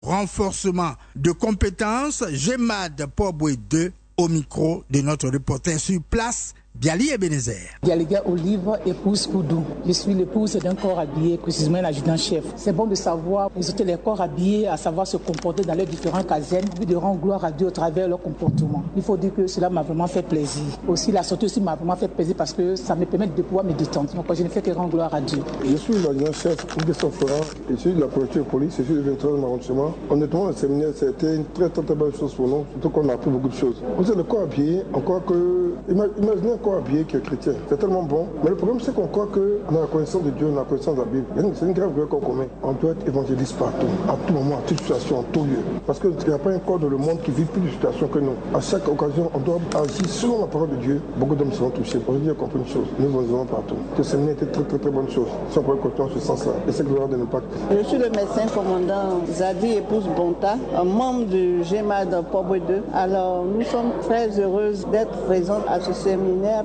renforcement de compétences, GEMAD Pobwe 2, au micro de notre reporter sur place, Biali Ebenezer. Dialiga Olive, épouse Koudou. Je suis l'épouse d'un corps habillé, précisément l'adjudant-chef. C'est bon de savoir, visiter les corps habillés, à savoir se comporter dans les différents casernes, puis de rendre gloire à Dieu au travers leur comportement. Il faut dire que cela m'a vraiment fait plaisir. Aussi, la sortie aussi m'a vraiment fait plaisir parce que ça me permet de pouvoir me détendre. Donc, je ne fais que rendre gloire à Dieu. Je suis l'adjudant-chef de Sofora, je suis de la préfecture de police, je suis du 23e arrondissement. Honnêtement, le séminaire, c'était une très bonne chose pour nous, surtout qu'on a appris beaucoup de choses. Vous êtes le corps habillé, encore que, imaginez un corps habillé qui est chrétien. C'est tellement bon. Mais le problème, c'est qu'on croit qu'on a la connaissance de Dieu, on a la connaissance de la Bible. C'est une grave erreur qu'on commet. On doit être évangéliste partout, à tout moment, à toute situation, en tout lieu. Parce qu'il n'y a pas un corps dans le monde qui vit plus de situations que nous. À chaque occasion, on doit agir selon la parole de Dieu. Beaucoup d'hommes seront touchés. Aujourd'hui, on comprend une chose. Nous allons partout. Ce séminaire était très bonne chose. Si on peut continuer en ce sens-là. Et c'est que l'aura de l'impact. Je suis le médecin commandant Zadi épouse Bonta, un membre du GEMAD Pobwe 2. Alors, nous sommes très heureuses d'être présentes à ce séminaire.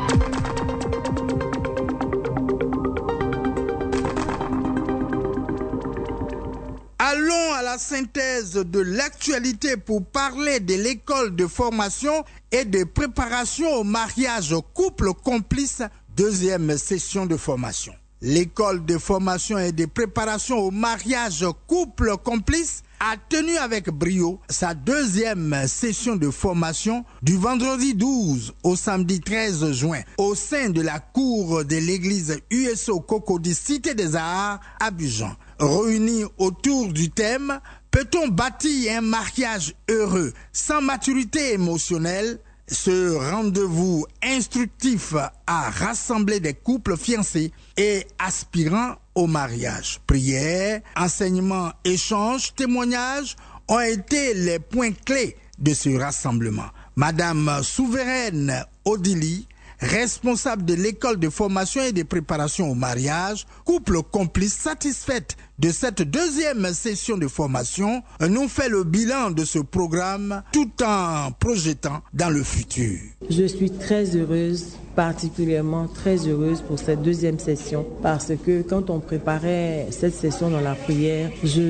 Allons à la synthèse de l'actualité pour parler de l'école de formation et de préparation au mariage couple complice, deuxième session de formation. L'école de formation et de préparation au mariage couple complice a tenu avec brio sa deuxième session de formation du vendredi 12 au samedi 13 juin au sein de la cour de l'église USO Cocody Cité des Arts à Abidjan. Réunis autour du thème « Peut-on bâtir un mariage heureux sans maturité émotionnelle ?» Ce rendez-vous instructif a rassemblé des couples fiancés et aspirants au mariage. Prières, enseignements, échanges, témoignages ont été les points clés de ce rassemblement. Madame Souveraine Odili, responsable de l'école de formation et de préparation au mariage, couple complice, satisfaite de cette deuxième session de formation, nous fait le bilan de ce programme tout en projetant dans le futur. Je suis très heureuse, particulièrement très heureuse pour cette deuxième session parce que quand on préparait cette session dans la prière,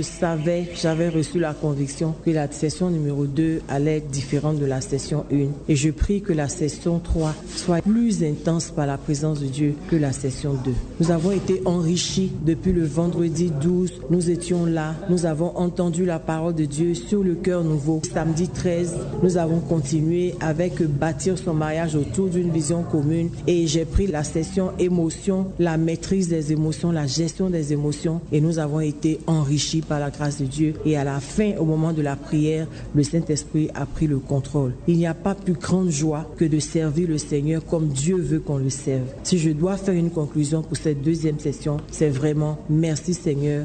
j'avais reçu la conviction que la session numéro 2 allait être différente de la session 1 et je prie que la session 3 soit plus intense par la présence de Dieu que la session 2. Nous avons été enrichis depuis le vendredi 12, nous étions là, nous avons entendu la parole de Dieu sur le cœur nouveau. Samedi 13, nous avons continué avec bâtir son mariage autour d'une vision commune et j'ai pris la session émotion, la maîtrise des émotions, la gestion des émotions et nous avons été enrichis par la grâce de Dieu et à la fin, au moment de la prière, le Saint-Esprit a pris le contrôle. Il n'y a pas plus grande joie que de servir le Seigneur comme Dieu veut qu'on le serve. Si je dois faire une conclusion pour cette deuxième session, c'est vraiment merci Seigneur,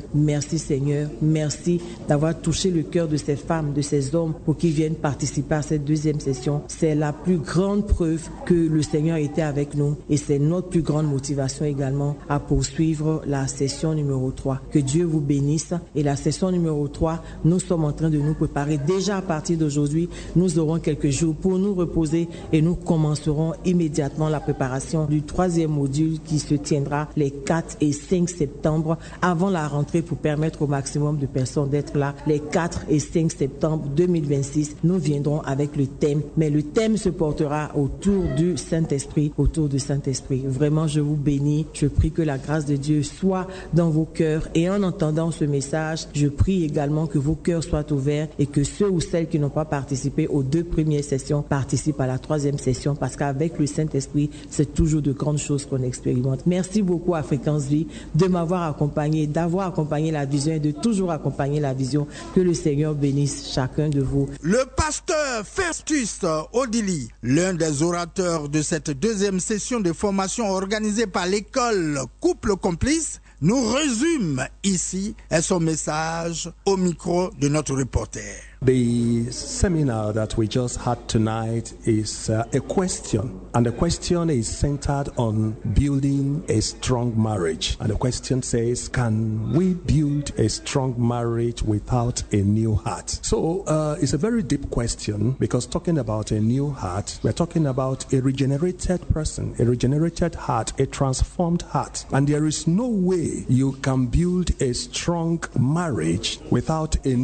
merci d'avoir touché le cœur de ces femmes, de ces hommes pour qu'ils viennent participer à cette deuxième session. C'est la plus grande preuve que le Seigneur était avec nous et c'est notre plus grande motivation également à poursuivre la session numéro 3. Que Dieu vous bénisse et la session numéro 3, nous sommes en train de nous préparer. Déjà à partir d'aujourd'hui, nous aurons quelques jours pour nous reposer et nous commencerons immédiatement la préparation du troisième module qui se tiendra les 4 et 5 septembre avant la rentrée pour permettre au maximum de personnes d'être là. Les 4 et 5 septembre 2026, nous viendrons avec le thème, mais le thème se portera autour du Saint-Esprit, autour du Saint-Esprit. Vraiment, je vous bénis. Je prie que la grâce de Dieu soit dans vos cœurs et en entendant ce message, je prie également que vos cœurs soient ouverts et que ceux ou celles qui n'ont pas participé aux 2 premières sessions participent à la 3e session parce qu'avec le Saint-Esprit, c'est toujours de grandes choses qu'on expérimente. Merci beaucoup à Fréquence Vie de m'avoir accompagné, d'avoir accompagné la vision et de toujours accompagner la vision. Que le Seigneur bénisse chacun de vous. Le pasteur Festus Odili, l'un des orateurs de cette deuxième session de formation organisée par l'école Couple Complice, nous résume ici son message au micro de notre reporter. The seminar that we just had tonight is a question, and the question is centered on building a strong marriage. And the question says, can we build a strong marriage without a new heart? So it's a very deep question because talking about a new heart, we're talking about a regenerated person, a regenerated heart, a transformed heart. And there is no way you can build a strong marriage without a new heart.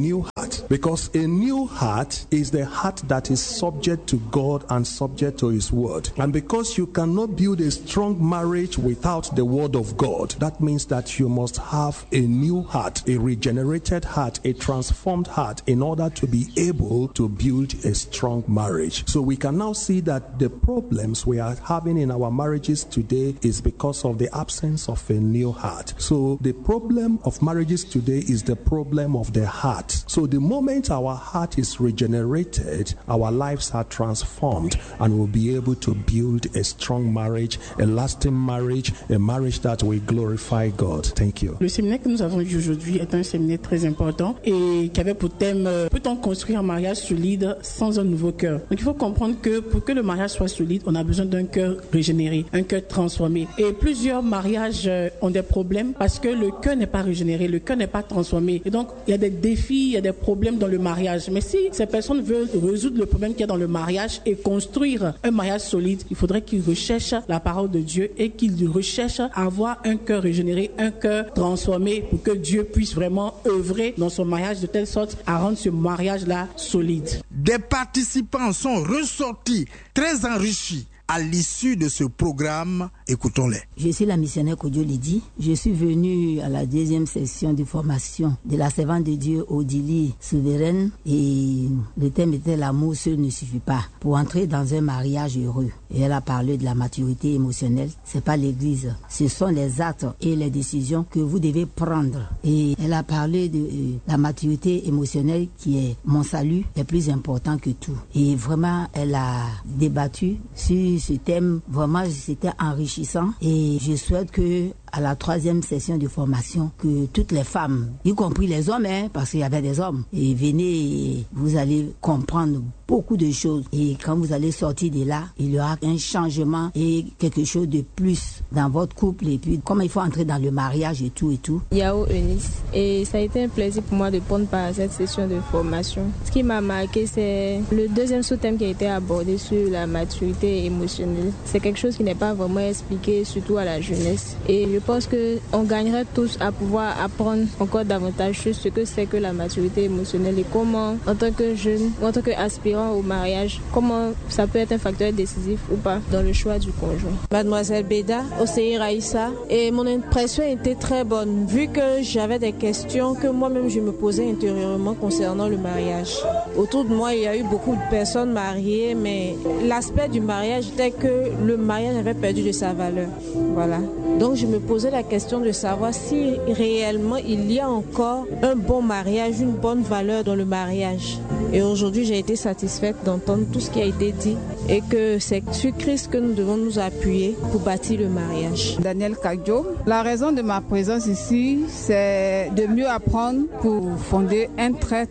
heart. Because a new heart is the heart that is subject to God and subject to His word. And because you cannot build a strong marriage without the word of God, that means that you must have a new heart, a regenerated heart, a transformed heart in order to be able to build a strong marriage. So we can now see that the problems we are having in our marriages today is because of the absence of a new heart. So the problem of marriages today is the problem of the heart. So the moment our heart is regenerated, our lives are transformed and we'll be able to build a strong marriage, a lasting marriage, a marriage that will glorify God. Thank you. Le séminaire que nous avons eu aujourd'hui est un séminaire très important et qui avait pour thème peut-on construire un mariage solide sans un nouveau cœur. Donc il faut comprendre que pour que le mariage soit solide, on a besoin d'un cœur régénéré, un cœur transformé. Et plusieurs mariages ont des problèmes parce que le cœur n'est pas régénéré, le cœur n'est pas transformé. Et donc il y a des défis, il y a des problèmes dans le mariage. Mais si ces personnes veulent résoudre le problème qu'il y a dans le mariage et construire un mariage solide, il faudrait qu'ils recherchent la parole de Dieu et qu'ils recherchent à avoir un cœur régénéré, un cœur transformé pour que Dieu puisse vraiment œuvrer dans son mariage de telle sorte à rendre ce mariage-là solide. Des participants sont ressortis très enrichis à l'issue de ce programme. Écoutons-les. Je suis la missionnaire Kodio Lydie. Je suis venue à la deuxième session de formation de la servante de Dieu Odili Souveraine et le thème était l'amour seul ne suffit pas pour entrer dans un mariage heureux. Et elle a parlé de la maturité émotionnelle. C'est pas l'église, ce sont les actes et les décisions que vous devez prendre. Et elle a parlé de la maturité émotionnelle qui est mon salut est plus important que tout. Et vraiment, elle a débattu sur ce thème. Vraiment, c'était enrichissant et je souhaite que à la troisième session de formation, que toutes les femmes, y compris les hommes, parce qu'il y avait des hommes, et venez, vous allez comprendre beaucoup de choses. Et quand vous allez sortir de là, il y aura un changement et quelque chose de plus dans votre couple. Et puis, comment il faut entrer dans le mariage et tout et tout. Yao Eunice. Et ça a été un plaisir pour moi de prendre part à cette session de formation. Ce qui m'a marqué, c'est le deuxième sous-thème qui a été abordé sur la maturité émotionnelle. C'est quelque chose qui n'est pas vraiment expliqué, surtout à la jeunesse. Et je pense qu'on gagnerait tous à pouvoir apprendre encore davantage sur ce que c'est que la maturité émotionnelle et comment, en tant que jeune, ou en tant qu'aspirant au mariage, comment ça peut être un facteur décisif ou pas dans le choix du conjoint. Mademoiselle Beda, Océi Raïssa, et mon impression était très bonne, vu que j'avais des questions que moi-même je me posais intérieurement concernant le mariage. Autour de moi, il y a eu beaucoup de personnes mariées, mais l'aspect du mariage était que le mariage avait perdu de sa valeur. Voilà. Donc je me posais la question de savoir si réellement il y a encore un bon mariage, une bonne valeur dans le mariage. Et aujourd'hui, j'ai été satisfaite d'entendre tout ce qui a été dit et que c'est sur Christ que nous devons nous appuyer pour bâtir le mariage. Daniel Kagjo, la raison de ma présence ici, c'est de mieux apprendre pour fonder un très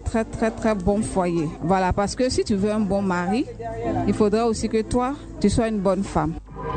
bon foyer. Voilà, parce que si tu veux un bon mari, il faudra aussi que toi, tu sois une bonne femme.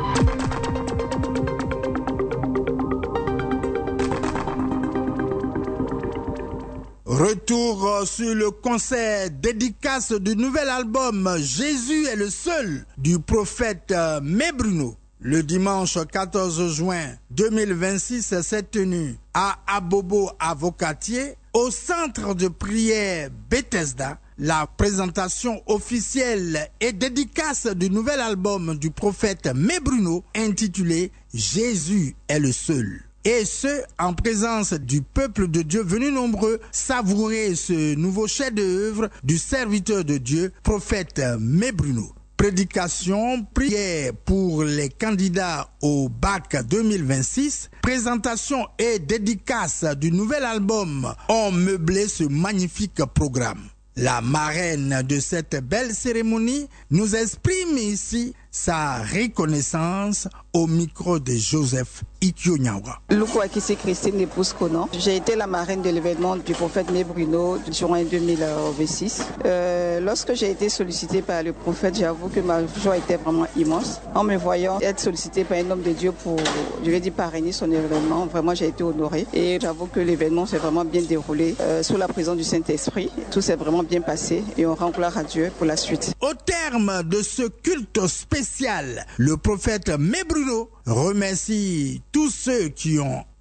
Retour sur le concert dédicace du nouvel album « Jésus est le seul » du prophète Mébruno. Le dimanche 14 juin 2026 s'est tenu à Abobo Avocatier, au centre de prière Bethesda, la présentation officielle et dédicace du nouvel album du prophète Mébruno intitulé « Jésus est le seul ». Et ce, en présence du peuple de Dieu venu nombreux savourer ce nouveau chef-d'œuvre du serviteur de Dieu, prophète Mébruno. Prédication, prière pour les candidats au bac 2026, présentation et dédicace du nouvel album ont meublé ce magnifique programme. La marraine de cette belle cérémonie nous exprime ici sa reconnaissance au micro de Joseph Ikyonyawa. Lukwakisi Christine épouse Conan. J'ai été la marraine de l'événement du prophète Mébruno du juin 2026. Lorsque j'ai été sollicitée par le prophète, j'avoue que ma joie était vraiment immense. En me voyant être sollicitée par un homme de Dieu pour, je vais dire, parrainer son événement, vraiment j'ai été honorée. Et j'avoue que l'événement s'est vraiment bien déroulé sous la présence du Saint-Esprit. Tout s'est vraiment bien passé et on rend gloire à Dieu pour la suite. Au terme de ce culte spécial, le prophète Mébruno remercie tous ceux qui ont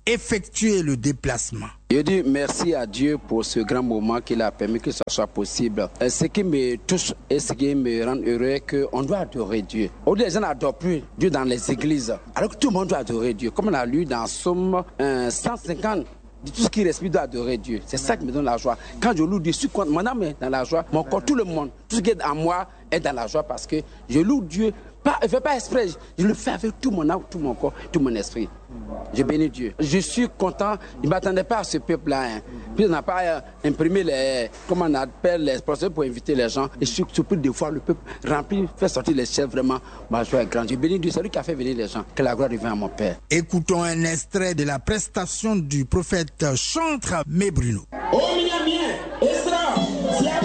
effectuer le déplacement. Je dis merci à Dieu pour ce grand moment qu'il a permis que ça soit possible. Ce qui me touche et ce qui me rend heureux, c'est qu'on doit adorer Dieu. Aujourd'hui, les gens n'adorent plus Dieu dans les églises, alors que tout le monde doit adorer Dieu. Comme on a lu dans Somme 150, tout ce qui respire doit adorer Dieu. C'est ça qui me donne la joie. Quand je loue Dieu, je suis content. Mon âme est dans la joie, mon corps, tout le monde, tout ce qui est en moi est dans la joie parce que je loue Dieu. Je ne fais pas exprès, je le fais avec tout mon âme, tout mon corps, tout mon esprit. Je bénis Dieu. Je suis content. Il ne m'attendait pas à ce peuple-là. Hein. Puis on n'a pas imprimé les procès pour inviter les gens. Et je suis surpris de voir le peuple rempli, faire sortir les chefs. Vraiment, ma joie est grande. Je bénis Dieu. C'est lui qui a fait venir les gens. Que la gloire revienne à mon Père. Écoutons un extrait de la prestation du prophète chantre Mébruno. Oh,